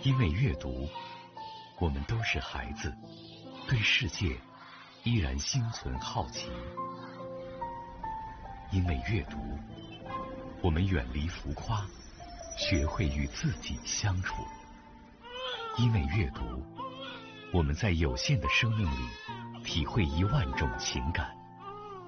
因为阅读，我们都是孩子，对世界依然心存好奇。因为阅读，我们远离浮夸，学会与自己相处。因为阅读，我们在有限的生命里体会10000种情感。